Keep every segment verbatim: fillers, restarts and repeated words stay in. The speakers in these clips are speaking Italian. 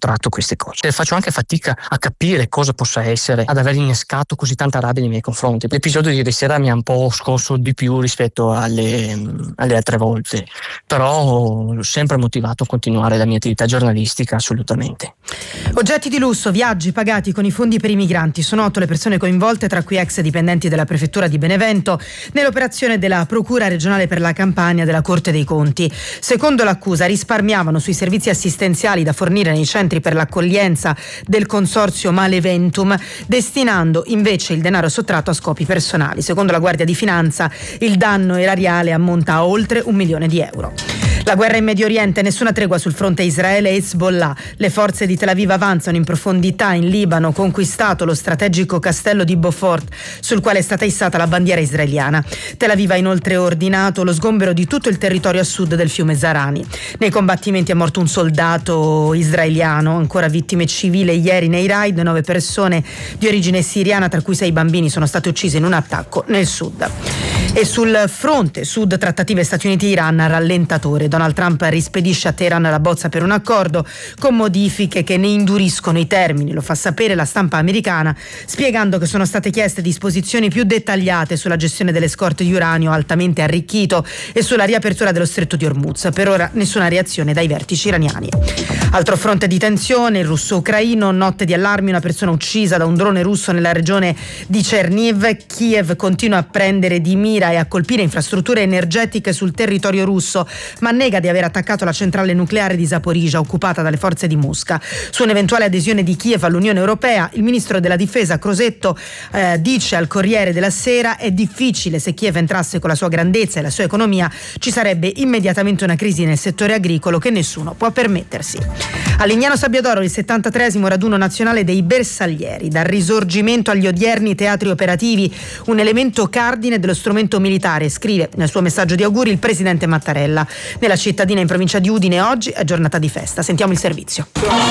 sottratto queste cose. E faccio anche fatica a capire cosa possa essere ad aver innescato così tanta rabbia nei miei confronti. L'episodio di ieri sera mi ha un po' scosso di più rispetto alle, alle altre volte, però ho sempre motivato a continuare la mia attività giornalistica, assolutamente. Oggetti di lusso, viaggi pagati con i fondi per i migranti. Sono otto le persone coinvolte, tra cui ex dipendenti della prefettura di Benevento, nell'operazione della Procura regionale per la Campania della Corte dei Conti. Secondo l'accusa risparmiavano sui servizi assistenziali da fornire nei centri per l'accoglienza del consorzio Maleventum, destinando invece il denaro sottratto a scopi personali. Secondo la Guardia di Finanza il danno erariale ammonta a oltre un milione di euro. La guerra in Medio Oriente, nessuna tregua sul fronte Israele e Hezbollah. Le forze di Tel Aviv avanzano in profondità in Libano, conquistato lo strategico castello di Beaufort, sul quale è stata issata la bandiera israeliana. Tel Aviv ha inoltre ordinato lo sgombero di tutto il territorio a sud del fiume Zarani. Nei combattimenti è morto un soldato israeliano, ancora vittime civili ieri nei raid, nove persone di origine siriana, tra cui sei bambini, sono state uccise in un attacco nel sud. E sul fronte sud, trattative Stati Uniti-Iran a rallentatore. Donald Trump rispedisce a Teheran la bozza per un accordo con modifiche che ne induriscono i termini, lo fa sapere la stampa americana, spiegando che sono state chieste disposizioni più dettagliate sulla gestione delle scorte di uranio altamente arricchito e sulla riapertura dello stretto di Hormuz. Per ora nessuna reazione dai vertici iraniani. Altro fronte di tensione, il russo-ucraino, notte di allarmi, una persona uccisa da un drone russo nella regione di Cherniv. Kiev continua a prendere di mira e a colpire infrastrutture energetiche sul territorio russo, ma nega di aver attaccato la centrale nucleare di Zaporizhzhia, occupata dalle forze di Mosca. Su un'eventuale adesione di Kiev all'Unione Europea, il ministro della difesa Crosetto eh, dice al Corriere della Sera: è difficile, se Kiev entrasse con la sua grandezza e la sua economia ci sarebbe immediatamente una crisi nel settore agricolo che nessuno può permettersi. A Lignano Sabbiadoro il settantatreesimo raduno nazionale dei bersaglieri, dal risorgimento agli odierni teatri operativi, un elemento cardine dello strumento militare, scrive nel suo messaggio di auguri il presidente Mattarella. Nella cittadina in provincia di Udine oggi è giornata di festa. Sentiamo il servizio.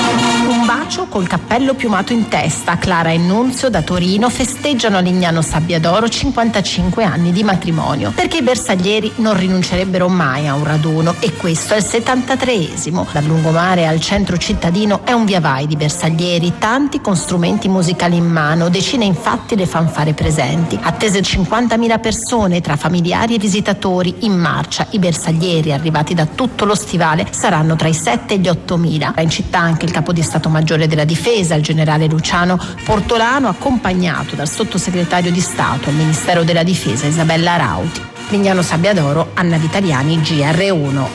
Un bacio col cappello piumato in testa. Clara e Nunzio da Torino festeggiano a Lignano Sabbiadoro cinquantacinque anni di matrimonio, perché i bersaglieri non rinuncerebbero mai a un raduno, e questo è il settantatreesimo. Dal lungomare al centro cittadino è un via vai di bersaglieri, tanti con strumenti musicali in mano, decine infatti le fanfare presenti. Attese cinquantamila persone tra familiari e visitatori in marcia. I bersaglieri, arrivati da tutto lo stivale, saranno tra i sette e gli ottomila. In città anche il capo di Stato Maggiore della Difesa, il generale Luciano Portolano, accompagnato dal sottosegretario di Stato al Ministero della Difesa Isabella Rauti. Lignano Sabbiadoro, Anna Vitaliani, G R uno.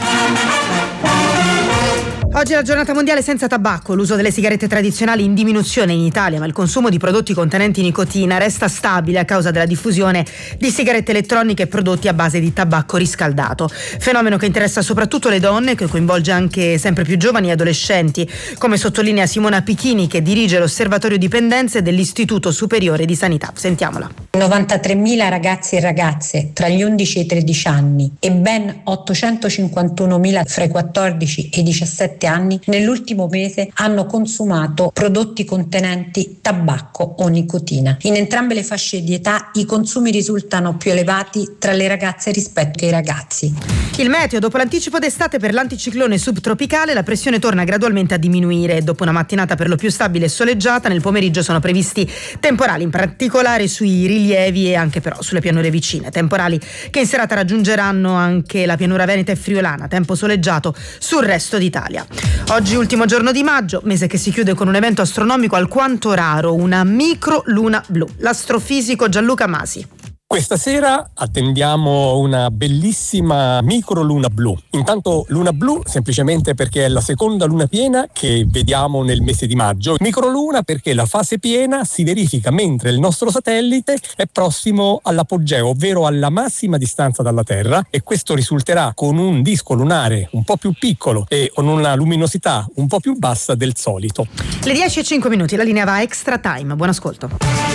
Oggi è la giornata mondiale senza tabacco. L'uso delle sigarette tradizionali in diminuzione in Italia, ma il consumo di prodotti contenenti nicotina resta stabile a causa della diffusione di sigarette elettroniche e prodotti a base di tabacco riscaldato. Fenomeno che interessa soprattutto le donne, che coinvolge anche sempre più giovani e adolescenti, come sottolinea Simona Pichini, che dirige l'osservatorio dipendenze dell'Istituto Superiore di Sanità. Sentiamola. novantatremila ragazzi e ragazze tra gli undici e i tredici anni e ben ottocentocinquantunomila fra i quattordici e i diciassette anni nell'ultimo mese hanno consumato prodotti contenenti tabacco o nicotina. In entrambe le fasce di età i consumi risultano più elevati tra le ragazze rispetto ai ragazzi. Il meteo: dopo l'anticipo d'estate per l'anticiclone subtropicale, la pressione torna gradualmente a diminuire. Dopo una mattinata per lo più stabile e soleggiata, nel pomeriggio sono previsti temporali, in particolare sui rilievi e anche però sulle pianure vicine. Temporali che in serata raggiungeranno anche la pianura veneta e friulana. Tempo soleggiato sul resto d'Italia. Oggi ultimo giorno di maggio, mese che si chiude con un evento astronomico alquanto raro, una micro luna blu. L'astrofisico Gianluca Masi. Questa sera attendiamo una bellissima micro luna blu. Intanto luna blu semplicemente perché è la seconda luna piena che vediamo nel mese di maggio. Microluna perché la fase piena si verifica mentre il nostro satellite è prossimo all'apogeo, ovvero alla massima distanza dalla Terra, e questo risulterà con un disco lunare un po' più piccolo e con una luminosità un po' più bassa del solito. Le dieci e cinque minuti, la linea va a Extra Time. Buon ascolto.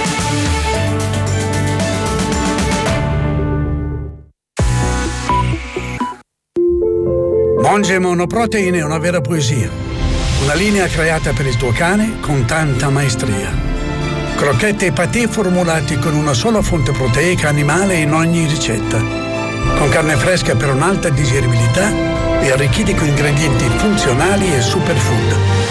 Monge Monoprotein è una vera poesia. Una linea creata per il tuo cane con tanta maestria. Crocchette e patè formulati con una sola fonte proteica animale in ogni ricetta. Con carne fresca per un'alta digeribilità e arricchiti con ingredienti funzionali e superfood.